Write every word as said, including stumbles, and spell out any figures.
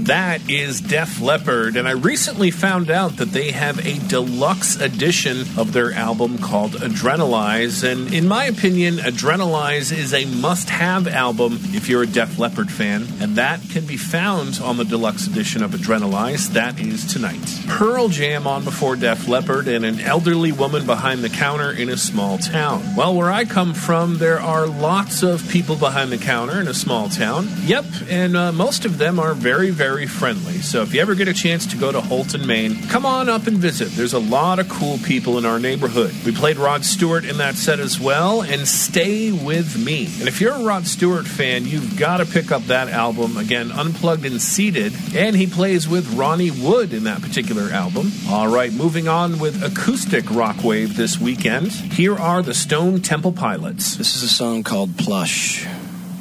That is Def Leppard, and I recently found out that they have a deluxe edition of their album called Adrenalize, and in my opinion, Adrenalize is a must-have album if you're a Def Leppard fan, and that can be found on the deluxe edition of Adrenalize. That is tonight. Pearl Jam on before Def Leppard, and an elderly woman behind the counter in a small town. Well, where I come from, there are lots of people behind the counter in a small town. Yep, and uh, most of them are very, very friendly. So if you ever get a chance to go to Holton, Maine, come on up and visit. There's a lot of cool people in our neighborhood. We played Rod Stewart in that set as well, and Stay With Me. And if you're a Rod Stewart fan, you've got to pick up that album. Again, Unplugged and Seated, and he plays with Ronnie Wood in that particular album. All right, moving on with acoustic rock wave this weekend. Here are the Stone Temple Pilots. This is a song called Plush.